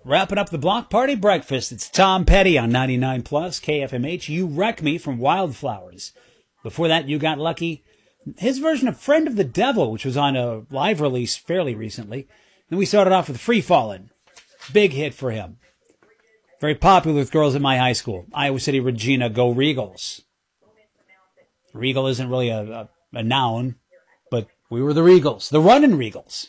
Wrapping up the block party breakfast, it's Tom Petty on 99 Plus KFMH. You Wreck Me from Wildflowers. Before that, You Got Lucky. His version of Friend of the Devil, which was on a live release fairly recently. Then we started off with Free Fallin'. Big hit for him. Very popular with girls in my high school. Iowa City Regina, Go Regals. Regal isn't really a noun, but we were the Regals. The Runnin' Regals.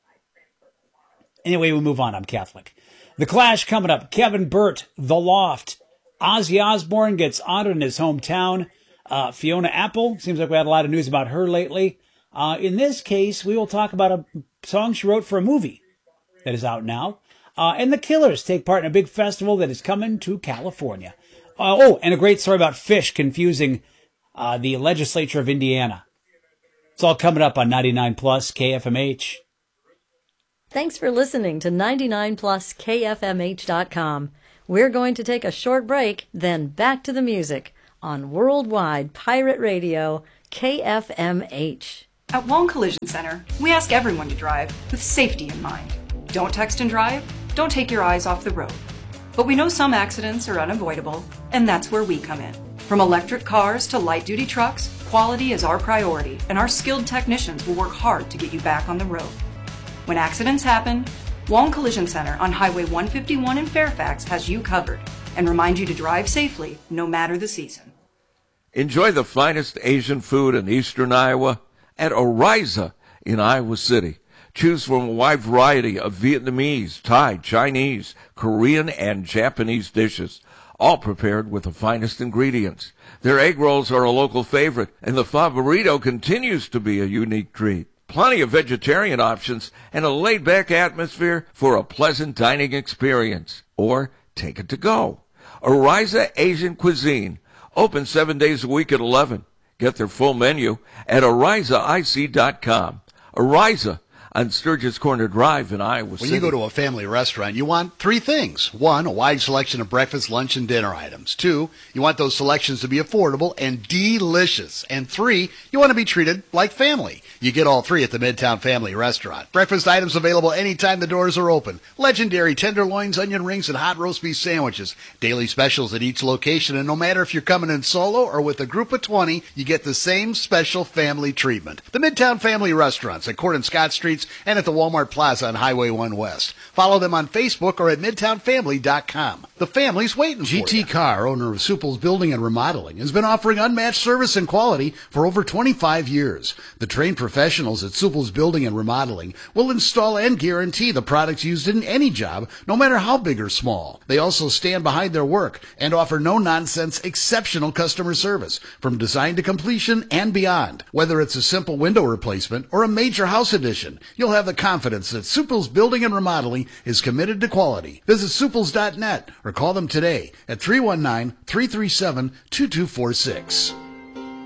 Anyway, we move on. I'm Catholic. The Clash coming up. Kevin Burt, The Loft. Ozzy Osbourne gets honored in his hometown. Fiona Apple. Seems like we had a lot of news about her lately. In this case, we will talk about a song she wrote for a movie that is out now. And the Killers take part in a big festival that is coming to California. And a great story about fish confusing the legislature of Indiana. It's all coming up on 99 Plus KFMH. Thanks for listening to 99pluskfmh.com. We're going to take a short break, then back to the music on Worldwide Pirate Radio, KFMH. At Wong Collision Center, we ask everyone to drive with safety in mind. Don't text and drive, don't take your eyes off the road. But we know some accidents are unavoidable, and that's where we come in. From electric cars to light-duty trucks, quality is our priority, and our skilled technicians will work hard to get you back on the road. When accidents happen, Wong Collision Center on Highway 151 in Fairfax has you covered and remind you to drive safely no matter the season. Enjoy the finest Asian food in eastern Iowa at Oriza in Iowa City. Choose from a wide variety of Vietnamese, Thai, Chinese, Korean, and Japanese dishes, all prepared with the finest ingredients. Their egg rolls are a local favorite, and the pho burrito continues to be a unique treat. Plenty of vegetarian options and a laid-back atmosphere for a pleasant dining experience. Or take it to go. Oriza Asian Cuisine, open 7 days a week at 11. Get their full menu at OrizaIC.com. Oriza on Sturgis Corner Drive in Iowa City. When you go to a family restaurant, you want three things. One, a wide selection of breakfast, lunch, and dinner items. Two, you want those selections to be affordable and delicious. And three, you want to be treated like family. You get all three at the Midtown Family Restaurant. Breakfast items available anytime the doors are open. Legendary tenderloins, onion rings, and hot roast beef sandwiches. Daily specials at each location, and no matter if you're coming in solo or with a group of 20, you get the same special family treatment. The Midtown Family Restaurants at Court and Scott Streets and at the Walmart Plaza on Highway 1 West. Follow them on Facebook or at MidtownFamily.com. The family's waiting for you. GT Carr, owner of Supple's Building and Remodeling, has been offering unmatched service and quality for over 25 years. The trained professionals at Supple's Building and Remodeling will install and guarantee the products used in any job, no matter how big or small. They also stand behind their work and offer no-nonsense, exceptional customer service from design to completion and beyond. Whether it's a simple window replacement or a major house addition, you'll have the confidence that Supple's Building and Remodeling is committed to quality. Visit Supples.net or call them today at 319-337-2246.